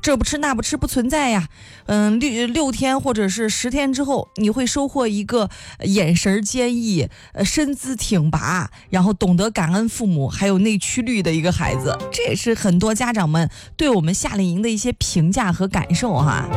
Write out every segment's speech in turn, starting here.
这不吃那不吃不存在呀。6天或者是10天之后，你会收获一个眼神坚毅、身姿挺拔，然后懂得感恩父母，还有内驱力的一个孩子。这也是很多家长们对我们夏令营的一些评价和感受哈。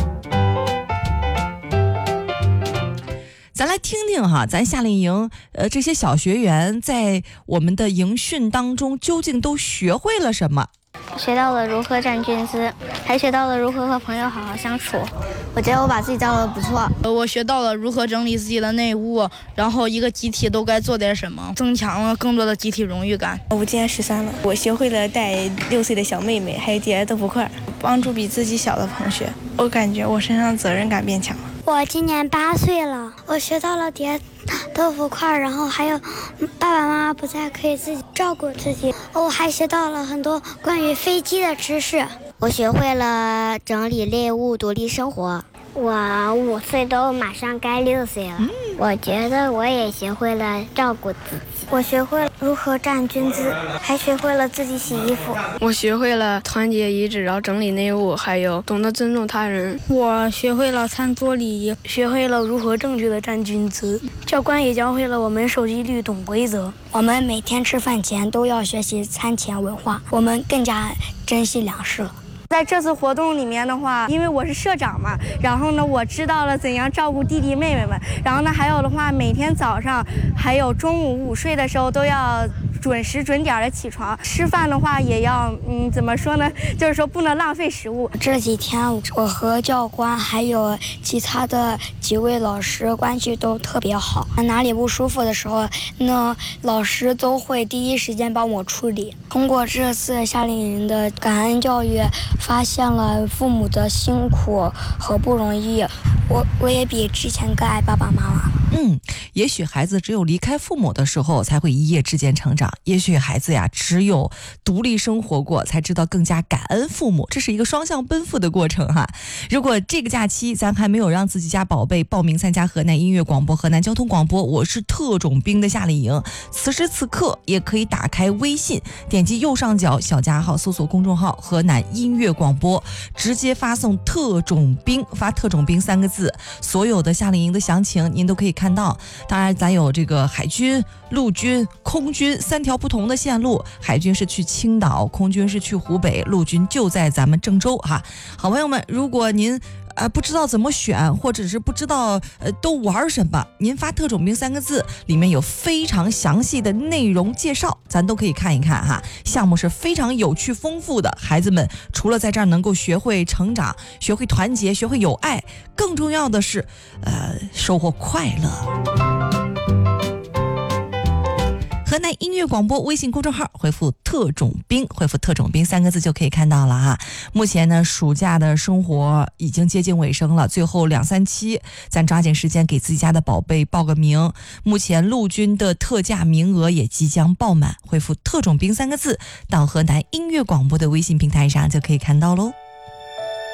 咱来听听哈，咱夏令营这些小学员在我们的营训当中究竟都学会了什么？ 学到了如何站军姿，还学到了如何和朋友好好相处。我觉得我把自己教得不错。 我学到了如何整理自己的内务，然后一个集体都该做点什么，增强了更多的集体荣誉感。 我今年13了，我学会了带6岁的小妹妹，还有叠豆腐块，帮助比自己小的同学。我感觉我身上责任感变强了。 我今年8岁了，我学到了叠豆腐块，然后还有爸爸妈妈不在可以自己照顾自己。我还学到了很多关于飞机的知识。 我学会了整理内务，独立生活。 我5岁都马上该6岁了，我觉得我也学会了照顾自己。 我学会了如何站军姿，还学会了自己洗衣服。 我学会了团结一致，然后整理内务，还有懂得尊重他人。 我学会了餐桌礼仪，学会了如何正确的站军姿。教官也教会了我们守纪律、懂规则。 我们每天吃饭前都要学习餐前文化，我们更加珍惜粮食了。 在这次活动里面的话，因为我是社长嘛，然后呢，我知道了怎样照顾弟弟妹妹们。然后呢，还有的话，每天早上还有中午午睡的时候都要准时准点的起床。吃饭的话也要，怎么说呢？就是说不能浪费食物。 这几天我和教官还有其他的几位老师关系都特别好，哪里不舒服的时候，那老师都会第一时间帮我处理。通过这次夏令营的感恩教育，发现了父母的辛苦和不容易，我也比之前更爱爸爸妈妈。 也许孩子只有离开父母的时候才会一夜之间成长，也许孩子呀只有独立生活过才知道更加感恩父母，这是一个双向奔赴的过程哈。如果这个假期咱还没有让自己家宝贝报名参加河南音乐广播、河南交通广播我是特种兵的夏令营，此时此刻也可以打开微信，点击右上角小加号，搜索公众号河南音乐广播，直接发送特种兵，发特种兵3个字，所有的夏令营的详情您都可以看到。当然咱有这个海军、陆军、空军3条不同的线路，海军是去青岛，空军是去湖北，陆军就在咱们郑州哈。好朋友们，如果您不知道怎么选，或者是不知道都玩什么，您发特种兵3个字，里面有非常详细的内容介绍，咱都可以看一看哈。项目是非常有趣丰富的，孩子们除了在这儿能够学会成长、学会团结、学会友爱，更重要的是收获快乐。河南音乐广播微信公众号回复特种兵，回复特种兵3个字就可以看到了哈。目前呢，暑假的生活已经接近尾声了，最后2、3期，咱抓紧时间给自己家的宝贝报个名。目前陆军的特价名额也即将爆满，回复特种兵3个字到河南音乐广播的微信平台上就可以看到喽。